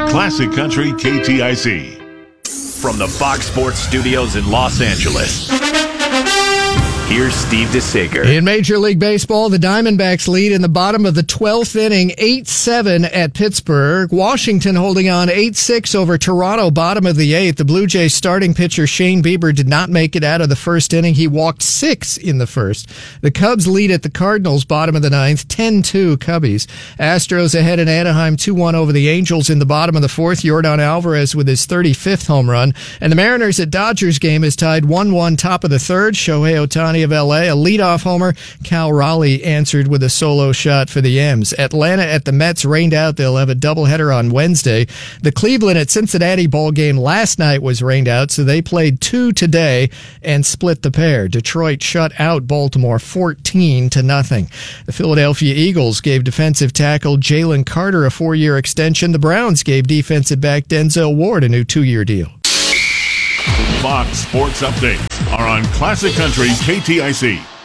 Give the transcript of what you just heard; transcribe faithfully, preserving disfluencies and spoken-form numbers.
Classic Country K T I C. From the Fox Sports Studios in Los Angeles, here's Steve DeSager. In Major League Baseball, the Diamondbacks lead in the bottom of the twelfth inning, eight seven at Pittsburgh. Washington holding on eight six over Toronto, bottom of the eighth. The Blue Jays starting pitcher Shane Bieber did not make it out of the first inning. He walked six in the first. The Cubs lead at the Cardinals, bottom of the ninth, ten two Cubbies. Astros ahead in Anaheim, two one over the Angels in the bottom of the fourth. Yordan Alvarez with his thirty-fifth home run. And the Mariners at Dodgers game is tied one one, top of the third. Shohei Ohtani of L A, a leadoff homer. Cal Raleigh answered with a solo shot for the M's. Atlanta at the Mets rained out. They'll have a doubleheader on Wednesday. The Cleveland at Cincinnati ball game last night was rained out, so they played two today and split the pair. Detroit shut out Baltimore fourteen to nothing. The Philadelphia Eagles gave defensive tackle Jalen Carter a four-year extension. The Browns gave defensive back Denzel Ward a new two-year deal. Fox Sports Updates are on Classic Country K T I C.